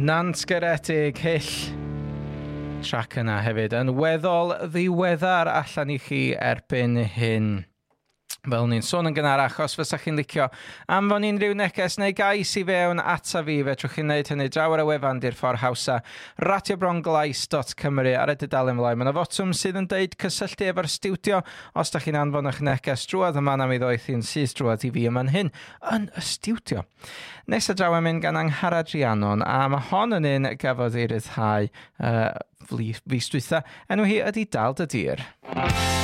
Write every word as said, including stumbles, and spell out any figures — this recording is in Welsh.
Nant Garedig hyll. Trac yna hefyd yn weddol ddiweddar allan i chi erbyn hyn. Fel ni'n sôn yn gynharach, os fysa chi'n licio anfon unrhyw neges neu gais i fewn ata fi, fedrwch chi'n neud hynny draw ar y wefan di'r ffordd hawsa, radio bron glais dot cymru ar y dudalen flaen. Mae yna fotwm sydd yn deud cysylltu efo'r stiwdio os da chi'n anfon eich neges drwodd yma na mi ddoeth i'n syth drwodd i fi yma'n hyn yn y stiwdio. Nes y draw am un gan Angharad Rhiannon, a mae hon yn un gafodd ei ryddhau uh, fis dwytha. Enw hi ydi Dal dy Dir.